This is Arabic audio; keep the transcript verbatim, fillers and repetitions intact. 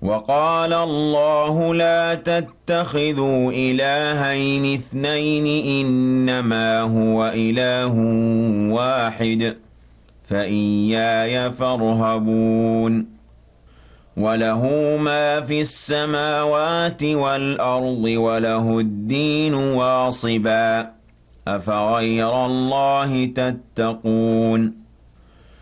وقال الله لا تتخذوا إلهين اثنين إنما هو إله واحد فإياي فارهبون وله ما في السماوات والأرض وله الدين واصبا أفغير الله تتقون